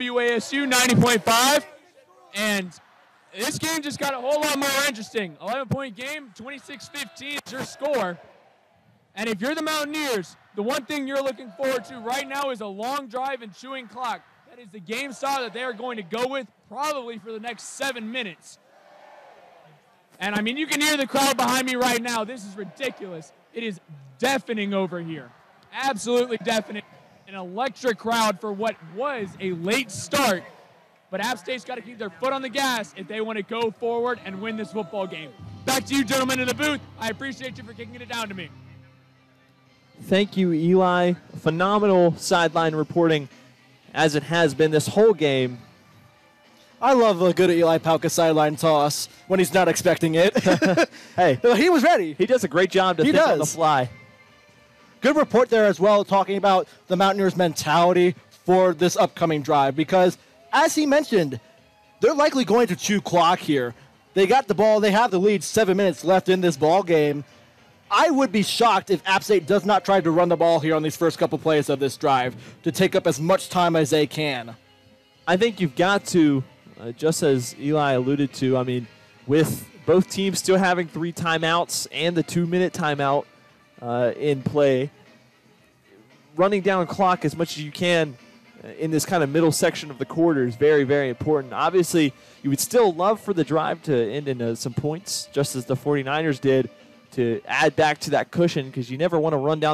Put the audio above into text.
WASU 90.5. And this game just got a whole lot more interesting. 11-point game, 26-15 is your score. And if you're the Mountaineers, the one thing you're looking forward to right now is a long drive and chewing clock. That is the game style that they are going to go with probably for the next 7 minutes. And, I mean, you can hear the crowd behind me right now. This is ridiculous. It is deafening over here. Absolutely deafening. An electric crowd for what was a late start. But App State's got to keep their foot on the gas if they want to go forward and win this football game. Back to you, gentlemen in the booth. I appreciate you for kicking it down to me. Thank you, Eli. Phenomenal sideline reporting, as it has been this whole game. I love a good Eli Palka sideline toss when he's not expecting it. Hey, he was ready. He does a great job to think on the fly. Good report there as well, talking about the Mountaineers' mentality for this upcoming drive, because as he mentioned, they're likely going to chew clock here. They got the ball. They have the lead, 7 minutes left in this ball game. I would be shocked if App State does not try to run the ball here on these first couple plays of this drive to take up as much time as they can. I think you've got to, just as Eli alluded to, I mean, with both teams still having 3 timeouts and the 2-minute timeout in play, running down clock as much as you can in this kind of middle section of the quarter is very, very important. Obviously, you would still love for the drive to end in some points, just as the 49ers did, to add back to that cushion, because you never want to run down